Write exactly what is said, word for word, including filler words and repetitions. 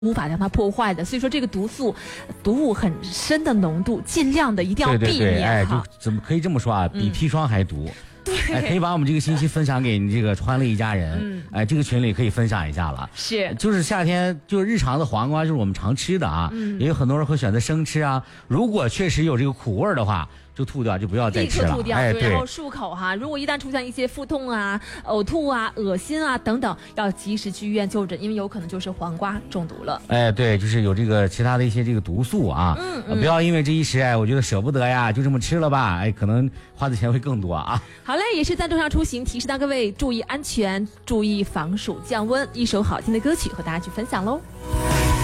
无法将它破坏的。所以说，这个毒素、毒物很深的浓度，尽量的一定要避免。 对对对，哎，就怎么可以这么说啊？比砒霜还毒。嗯对， 哎，可以把我们这个信息分享给你这个欢乐一家人，嗯，哎，这个群里可以分享一下了。 是， 就是夏天，就是日常的黄瓜，就是我们常吃的啊，嗯，也有很多人会选择生吃啊。如果确实有这个苦味的话，就吐掉，就不要再吃了。 立刻吐掉， 哎， 对，然后漱口哈。如果一旦出现一些腹痛啊、呕吐啊、恶心啊等等，要及时去医院就诊，因为有可能就是黄瓜中毒了。 哎，对，就是有这个其他的一些这个毒素啊，嗯嗯，不要因为这一时哎，我觉得舍不得呀，就这么吃了吧，哎，可能花的钱会更多啊。 好嘞，也是在路上出行，提示到各位注意安全，注意防暑降温。一首好听的歌曲和大家去分享喽。